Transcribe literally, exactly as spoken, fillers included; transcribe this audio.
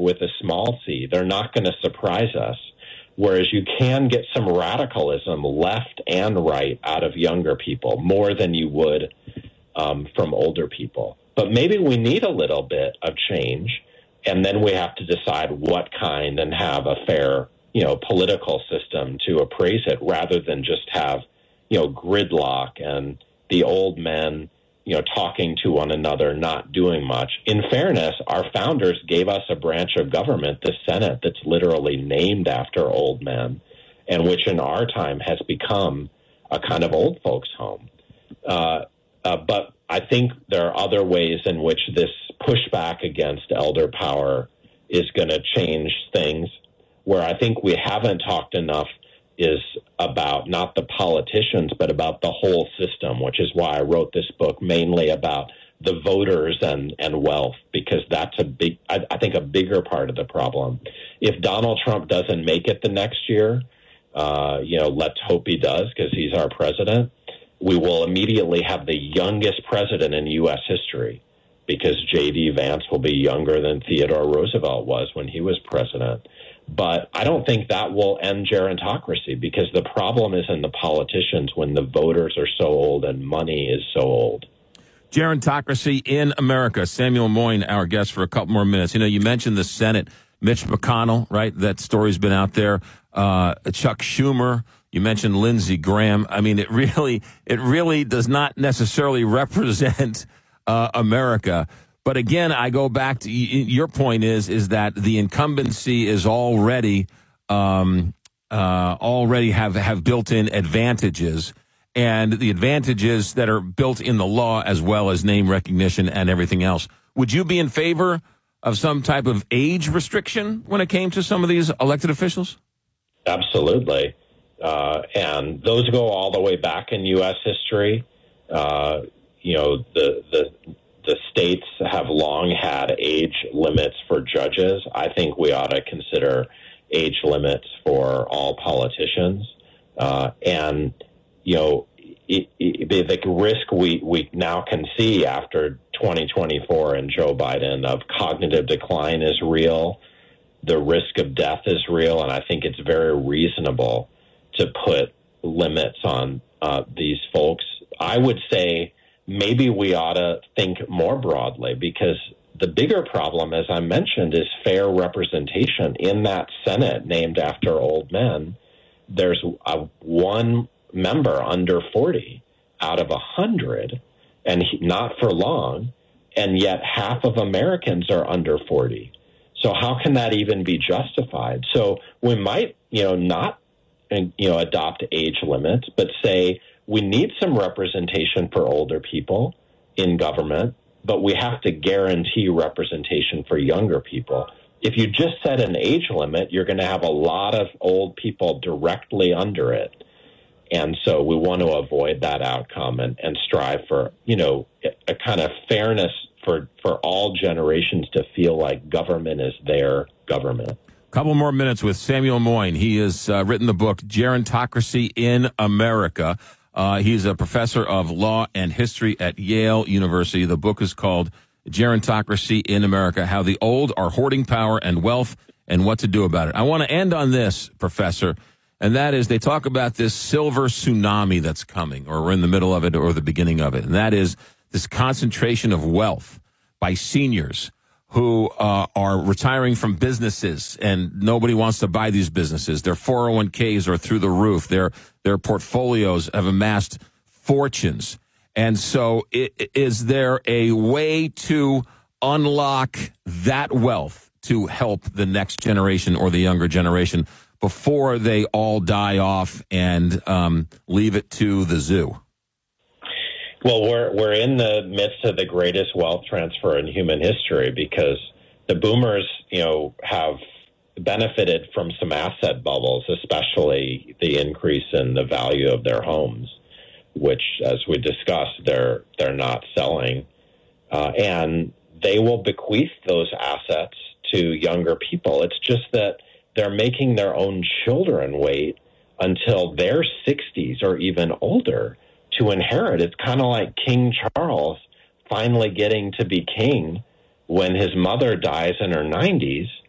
with a small c. They're not going to surprise us. Whereas you can get some radicalism left and right out of younger people more than you would um, from older people. But maybe we need a little bit of change, and then we have to decide what kind and have a fair, you know, political system to appraise it rather than just have, you know, gridlock and the old men, you know, talking to one another, not doing much. In fairness, our founders gave us a branch of government, the Senate, that's literally named after old men, and which in our time has become a kind of old folks' home. Uh, uh, but I think there are other ways in which this pushback against elder power is going to change things. Where I think we haven't talked enough is about not the politicians, but about the whole system, which is why I wrote this book mainly about the voters and, and wealth, because that's a big, I, I think, a bigger part of the problem. If Donald Trump doesn't make it the next year, uh, you know, let's hope he does because he's our president, we will immediately have the youngest president in U S history because J D. Vance will be younger than Theodore Roosevelt was when he was president. But I don't think that will end gerontocracy because the problem is in the politicians when the voters are so old and money is so old. Gerontocracy in America. Samuel Moyn, our guest for a couple more minutes. You know, you mentioned the Senate, Mitch McConnell, right? That story's been out there. Uh, Chuck Schumer. You mentioned Lindsey Graham. I mean, it really, it really does not necessarily represent uh, America. But again, I go back to your point is is that the incumbency is already um, uh, already have, have built-in advantages, and the advantages that are built in the law as well as name recognition and everything else. Would you be in favor of some type of age restriction when it came to some of these elected officials? Absolutely, uh, and those go all the way back in U S history. Uh, you know, the the. The states have long had age limits for judges. I think we ought to consider age limits for all politicians. Uh, and, you know, it, it, the risk we, we now can see after twenty twenty-four and Joe Biden of cognitive decline is real. The risk of death is real. And I think it's very reasonable to put limits on uh, these folks. I would say, maybe we ought to think more broadly because the bigger problem, as I mentioned, is fair representation in that Senate named after old men. There's a, one member under forty out of a hundred, and he, not for long, and yet half of Americans are under forty. So how can that even be justified? So we might, you know, not, you know, adopt age limits, but say, we need some representation for older people in government, but we have to guarantee representation for younger people. If you just set an age limit, you're going to have a lot of old people directly under it. And so we want to avoid that outcome and, and strive for, you know, a kind of fairness for, for all generations to feel like government is their government. Couple more minutes with Samuel Moyn. He has uh, written the book, Gerontocracy in America. Uh, he's a professor of law and history at Yale University. The book is called Gerontocracy in America, How the Old Are Hoarding Power and Wealth and What to Do About It. I want to end on this, Professor, and that is they talk about this silver tsunami that's coming, or we're in the middle of it or the beginning of it, and that is this concentration of wealth by seniors who uh, are retiring from businesses, and nobody wants to buy these businesses. Their four oh one k's are through the roof. Their their portfolios have amassed fortunes. And so it, is there a way to unlock that wealth to help the next generation or the younger generation before they all die off and um, leave it to the zoo? Well, we're we're in the midst of the greatest wealth transfer in human history because the boomers, you know, have benefited from some asset bubbles, especially the increase in the value of their homes, which, as we discussed, they're they're not selling, uh, and they will bequeath those assets to younger people. It's just that they're making their own children wait until their sixties or even older to inherit. It's kind of like King Charles finally getting to be king when his mother dies in her nineties,